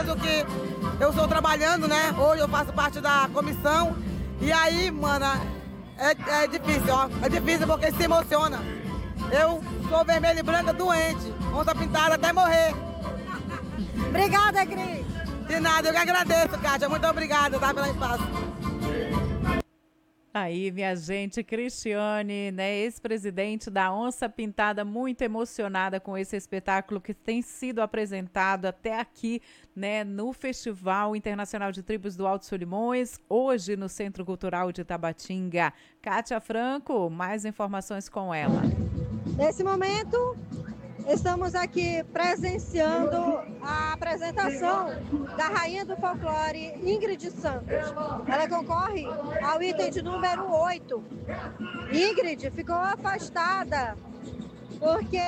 do que eu estou trabalhando, né? Hoje eu faço parte da comissão. E aí, mana, é difícil, ó. É difícil porque se emociona. Eu sou vermelha e branca doente, onça pintada até morrer. Obrigada, Cris. De nada, eu que agradeço, Kátia. Muito obrigada, tá, pelo espaço. Aí, minha gente, Cristiane, né, ex-presidente da Onça Pintada, muito emocionada com esse espetáculo que tem sido apresentado até aqui, né, no Festival Internacional de Tribos do Alto Solimões, hoje no Centro Cultural de Tabatinga. Kátia Franco, mais informações com ela. Nesse momento, estamos aqui presenciando a apresentação da Rainha do Folclore, Ingrid Santos. Ela concorre ao item de número 8. Ingrid ficou afastada porque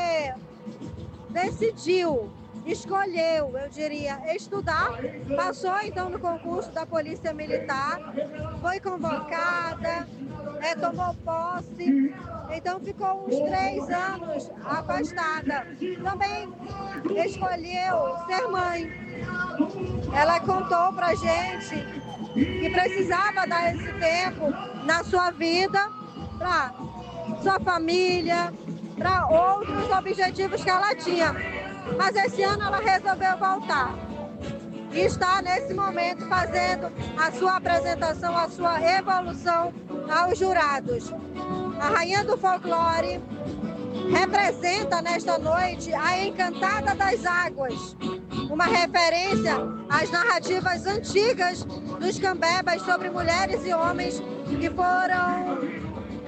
escolheu, eu diria, estudar, passou então no concurso da Polícia Militar, foi convocada, tomou posse, então ficou uns 3 anos afastada. Também escolheu ser mãe. Ela contou pra gente que precisava dar esse tempo na sua vida para sua família, para outros objetivos que ela tinha. Mas esse ano ela resolveu voltar e está nesse momento fazendo a sua apresentação, a sua evolução aos jurados. A Rainha do Folclore representa nesta noite a Encantada das Águas, uma referência às narrativas antigas dos cambebas sobre mulheres e homens que foram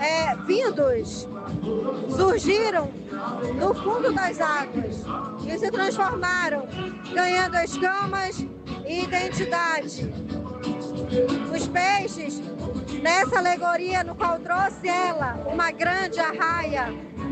surgiram no fundo das águas e se transformaram, ganhando escamas e identidade. Os peixes, nessa alegoria no qual trouxe ela, uma grande arraia,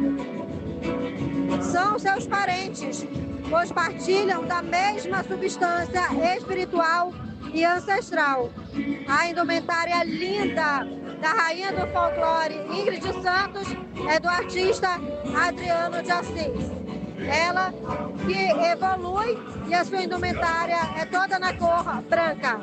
são seus parentes, pois partilham da mesma substância espiritual e ancestral. A indumentária linda da Rainha do Folclore, Ingrid Santos, é do artista Adriano de Assis. Ela que evolui e a sua indumentária é toda na cor branca.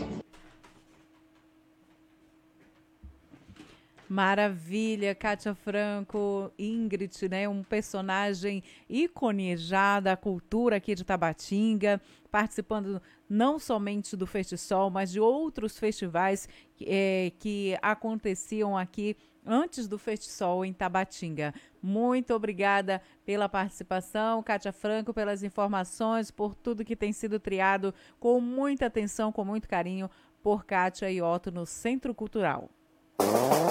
Maravilha, Kátia Franco, Ingrid, né, um personagem ícone já da cultura aqui de Tabatinga, participando não somente do Festisol, mas de outros festivais que aconteciam aqui antes do Festisol em Tabatinga. Muito obrigada pela participação, Kátia Franco, pelas informações, por tudo que tem sido triado com muita atenção, com muito carinho por Kátia e Otto no Centro Cultural.